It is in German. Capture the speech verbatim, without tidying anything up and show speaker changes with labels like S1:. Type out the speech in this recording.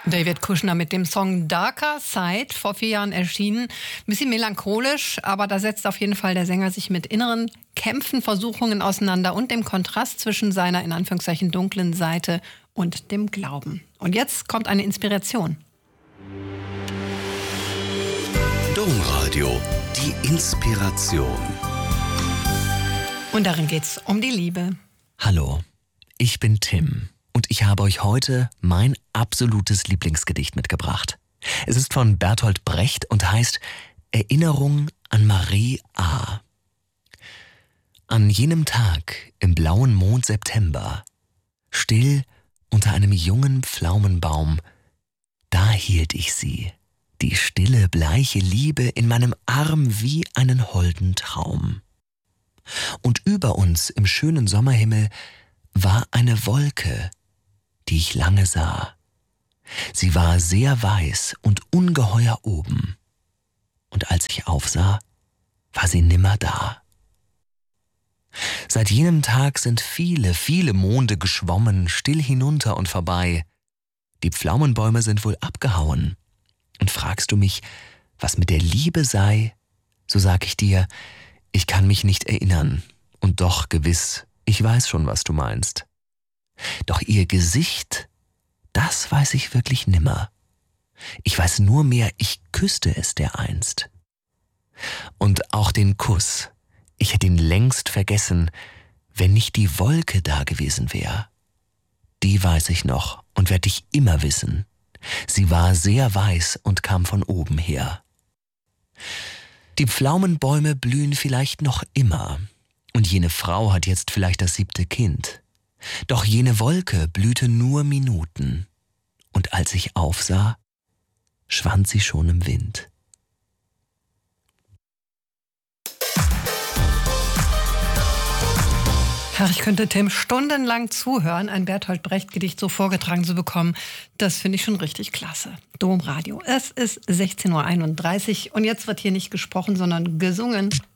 S1: David Kushner mit dem Song Darker Side, vor vier Jahren erschienen. Ein bisschen melancholisch, aber da setzt auf jeden Fall der Sänger sich mit inneren Kämpfen, Versuchungen auseinander und dem Kontrast zwischen seiner, in Anführungszeichen, dunklen Seite und dem Glauben. Und jetzt kommt eine Inspiration.
S2: Domradio, die Inspiration.
S1: Und darin geht's um die Liebe.
S3: Hallo, ich bin Tim. Und ich habe euch heute mein absolutes Lieblingsgedicht mitgebracht. Es ist von Bertolt Brecht und heißt Erinnerung an Marie A. An jenem Tag im blauen Mond September, still unter einem jungen Pflaumenbaum, da hielt ich sie, die stille, bleiche Liebe in meinem Arm wie einen holden Traum. Und über uns im schönen Sommerhimmel war eine Wolke, die ich lange sah. Sie war sehr weiß und ungeheuer oben. Und als ich aufsah, war sie nimmer da. Seit jenem Tag sind viele, viele Monde geschwommen, still hinunter und vorbei. Die Pflaumenbäume sind wohl abgehauen. Und fragst du mich, was mit der Liebe sei, so sag ich dir, ich kann mich nicht erinnern. Und doch gewiss, ich weiß schon, was du meinst. Doch ihr Gesicht, das weiß ich wirklich nimmer. Ich weiß nur mehr, ich küsste es dereinst. Und auch den Kuss, ich hätte ihn längst vergessen, wenn nicht die Wolke da gewesen wär. Die weiß ich noch und werd ich immer wissen. Sie war sehr weiß und kam von oben her. Die Pflaumenbäume blühen vielleicht noch immer, und jene Frau hat jetzt vielleicht das siebte Kind. Doch jene Wolke blühte nur Minuten, und als ich aufsah, schwand sie schon im Wind.
S1: Ach, ich könnte Tim stundenlang zuhören, ein Bertolt Brecht-Gedicht so vorgetragen zu bekommen. Das finde ich schon richtig klasse. Domradio. Es ist sechzehn Uhr einunddreißig und jetzt wird hier nicht gesprochen, sondern gesungen.